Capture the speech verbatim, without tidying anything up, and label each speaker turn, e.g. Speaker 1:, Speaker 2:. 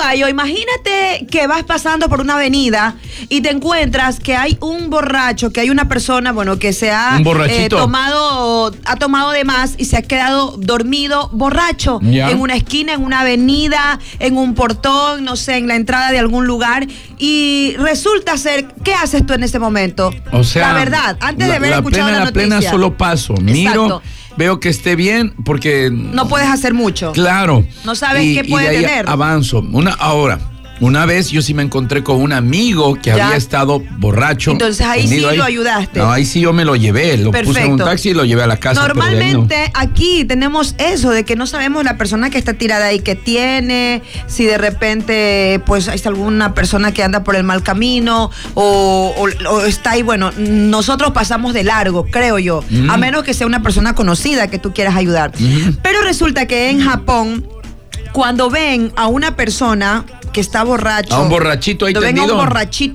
Speaker 1: Tocayo, imagínate que vas pasando por una avenida y te encuentras que hay un borracho, que hay una persona, bueno, que se ha eh, tomado, ha tomado de más y se ha quedado dormido borracho yeah. en una esquina, en una avenida, en un portón, no sé, en la entrada de algún lugar. Y resulta ser, ¿qué haces tú en ese momento?
Speaker 2: O sea,
Speaker 1: la verdad, antes
Speaker 2: la,
Speaker 1: de haber
Speaker 2: la
Speaker 1: escuchado
Speaker 2: plena,
Speaker 1: la
Speaker 2: noticia.
Speaker 1: noticia.
Speaker 2: La plena solo paso, miro,
Speaker 1: Exacto.
Speaker 2: veo que esté bien, porque...
Speaker 1: No puedes hacer mucho.
Speaker 2: Claro.
Speaker 1: No sabes
Speaker 2: y,
Speaker 1: qué puede
Speaker 2: y de ahí
Speaker 1: tener.
Speaker 2: Avanzo. Una, ahora, una vez yo sí me encontré con un amigo que ya. había estado borracho.
Speaker 1: Entonces ahí sí
Speaker 2: ahí.
Speaker 1: lo ayudaste.
Speaker 2: No, ahí sí yo me lo llevé, lo
Speaker 1: Perfecto.
Speaker 2: puse en un taxi y lo llevé a la casa.
Speaker 1: Normalmente no. aquí tenemos eso de que no sabemos la persona que está tirada ahí que tiene, si de repente pues hay alguna persona que anda por el mal camino o, o, o está ahí, bueno, nosotros pasamos de largo, creo yo, mm. a menos que sea una persona conocida que tú quieras ayudar. Mm. Pero resulta que en Japón, cuando ven a una persona que está borracho,
Speaker 2: a un borrachito ahí
Speaker 1: tendido, ven a un borrachito